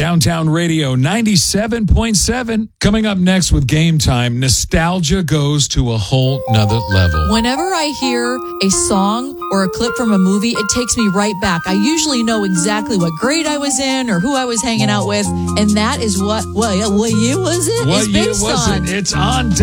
Downtown Radio 97.7. Coming up next with Game Time, nostalgia goes to a whole nother level. Whenever I hear a song or a clip from a movie, it takes me right back. I usually know exactly what grade I was in or who I was hanging out with, and that is what year was it? What year was it? It's on